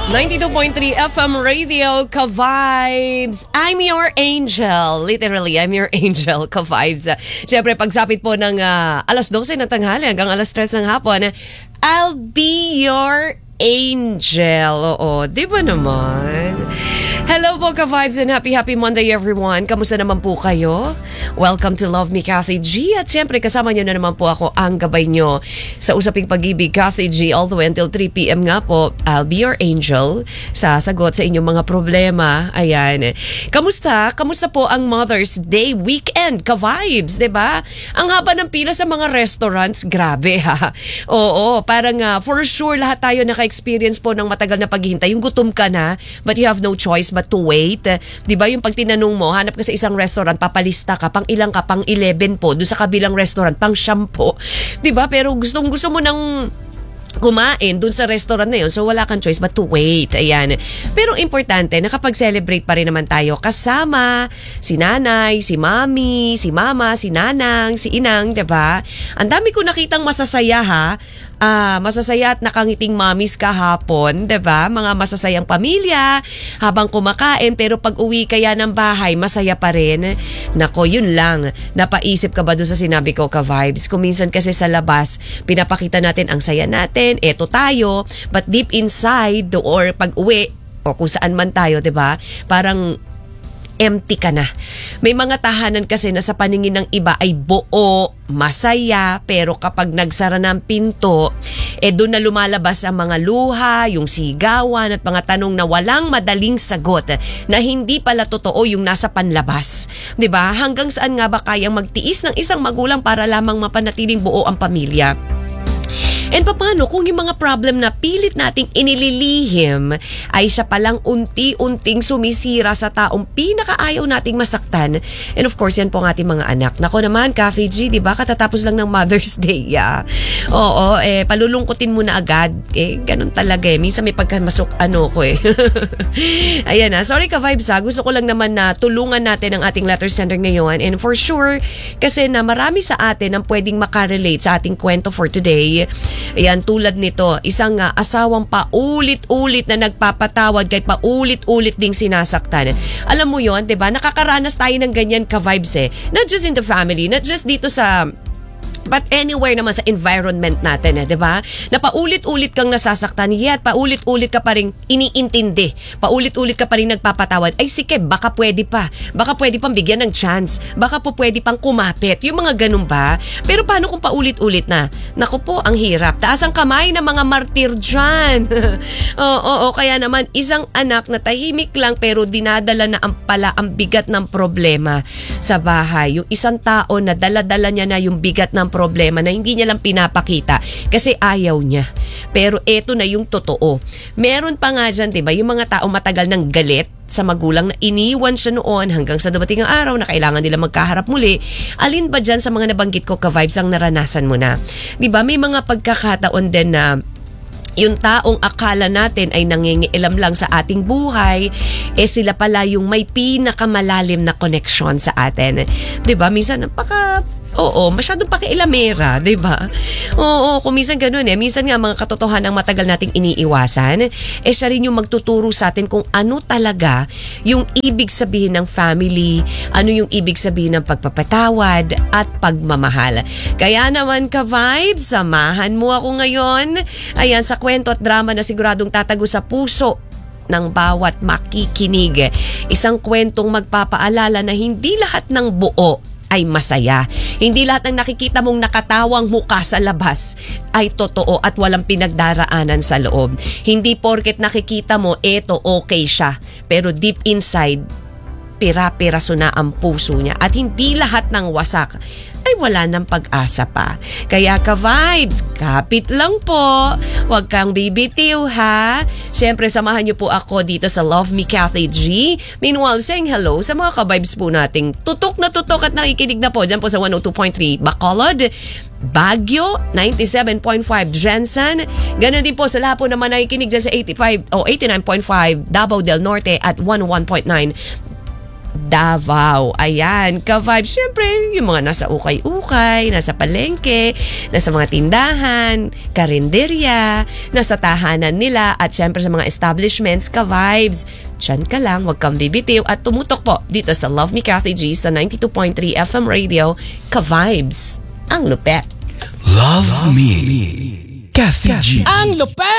92.3 FM Radio, Ka-Vibes. I'm your angel. Literally, I'm your angel, Ka-Vibes. Siyempre, pagsapit po ng alas 12 ng tanghali hanggang alas 3 ng hapon, I'll be your angel. Oo, di ba naman? Hello po, Ka-Vibes, and happy Monday everyone. Kamusta naman po kayo? Welcome to Love Me, Kathy G. At syempre, kasama nyo na naman po ako ang gabay nyo sa Usaping Pag-ibig, Kathy G, all the way until 3 p.m. nga po. I'll be your angel. Sasagot sa inyong mga problema. Ayan. Kamusta? Kamusta po ang Mother's Day weekend, Ka-Vibes? Diba? Ang haba ng pila sa mga restaurants. Grabe, ha? Oo, parang for sure lahat tayo naka-experience po ng matagal na paghihintay. Yung gutom ka na, but you have no choice but to wait. Diba yung pag tinanong mo, hanap ka sa isang restaurant, papalista ka, pang ilang ka, pang 11 po, doon sa kabilang restaurant, pang 10 po. Diba? Pero gusto mo nang kumain dun sa restaurant na yun. So, wala kang choice but to wait. Ayan. Pero importante, nakapag-celebrate pa rin naman tayo kasama si nanay, si mami, si mama, si nanang, si inang, diba? Ang dami ko nakitang masasaya, ha? Masasaya at nakangiting mamis kahapon, diba? Mga masasayang pamilya habang kumakain, pero pag uwi kaya ng bahay, masaya pa rin. Nako, yun lang. Napaisip ka ba dun sa sinabi ko, Ka-Vibes? Kung minsan kasi sa labas, pinapakita natin ang saya natin, eto tayo, but deep inside, or pag uwi, o kung saan man tayo, diba? Parang empty ka na. May mga tahanan kasi na sa paningin ng iba ay buo, masaya, pero kapag nagsara ng pinto, doon na lumalabas ang mga luha, yung sigawan at mga tanong na walang madaling sagot, na hindi pala totoo yung nasa panlabas. 'Di ba? Hanggang saan nga ba kayang magtiis ng isang magulang para lamang mapanatiling buo ang pamilya? And paano kung yung mga problem na pilit nating inililihim ay siya palang unti-unting sumisira sa taong pinakaayaw nating masaktan? And of course, yan po ang ating mga anak. Nako naman, Kathy G, di ba? Katatapos lang ng Mother's Day, Oo, palulungkutin mo na agad. Ganun talaga Minsan may pagkamasok ko Ayan na. Sorry, Ka-Vibes, Gusto ko lang naman na tulungan natin ang ating letter sender ngayon. And for sure, kasi na marami sa atin ang pwedeng makarelate sa ating kwento for today. Ayan, tulad nito, isang asawang paulit-ulit na nagpapatawad kahit paulit-ulit ding sinasaktan. Alam mo yon, 'di ba? Nakakaranas tayo ng ganyan, Ka-Vibes Not just in the family, not just dito sa but anywhere naman sa environment natin, 'di ba? Na paulit-ulit kang nasasaktan, yet paulit-ulit ka pa ring iniintindi. Paulit-ulit ka pa ring nagpapatawad. Ay sige, baka pwede pa. Baka pwede pang bigyan ng chance. Baka po pwede pang kumapit. Yung mga ganun ba? Pero paano kung paulit-ulit na? Naku po, ang hirap. Taas ang kamay ng mga martir dyan. Oo, kaya naman isang anak na tahimik lang pero dinadala na ang bigat ng problema sa bahay. Yung isang tao na dala-dala niya na yung bigat ng problema na hindi niya lang pinapakita kasi ayaw niya. Pero eto na yung totoo. Meron pa nga dyan, diba, yung mga tao matagal ng galit sa magulang na iniwan siya noon hanggang sa dumating ang araw na kailangan nila magkaharap muli. Alin ba dyan sa mga nabanggit ko, Ka-Vibes, ang naranasan mo na? Diba, may mga pagkakataon din na yung taong akala natin ay nangingialam lang sa ating buhay, sila pala yung may pinakamalalim na connection sa atin. Diba, minsan masyadong pakialamera, diba? Oo, kung minsan ganun minsan nga mga katotohanan ng matagal nating iniiwasan, siya rin yung magtuturo sa atin kung ano talaga yung ibig sabihin ng family, ano yung ibig sabihin ng pagpapatawad at pagmamahal. Kaya naman, Ka-Vibes, samahan mo ako ngayon, ayan, sa kwento at drama na siguradong tatago sa puso ng bawat makikinig. Isang kwentong magpapaalala na hindi lahat ng buo ay masaya. Hindi lahat ng nakikita mong nakatawang muka sa labas ay totoo at walang pinagdaraanan sa loob. Hindi porket nakikita mo, okay siya. Pero deep inside, pira-piraso na ang puso niya. At hindi lahat ng wasak ay wala ng pag-asa pa. Kaya, Ka-Vibes, kapit lang po. Huwag kang bibitiw, ha? Siyempre, samahan niyo po ako dito sa Love Me, Kathy G. Meanwhile, saying hello sa mga Ka-Vibes po nating tutok na tutok at nakikinig na po dyan po sa 102.3 Bacolod, Baguio, 97.5 Jensen. Ganon din po sa lahat po naman nakikinig dyan sa 89.5 Davao del Norte at 101.9 Davao. Ayan, ka-vibes. Siyempre, yung mga nasa ukay-ukay, nasa palengke, nasa mga tindahan, karinderya, nasa tahanan nila, at siyempre sa mga establishments, ka-vibes. Diyan ka lang, wag kang bibitiw at tumutok po dito sa Love Me Kathy G sa 92.3 FM Radio, ka-vibes. Ang lupet. Love Me Kathy G. Ang lupet!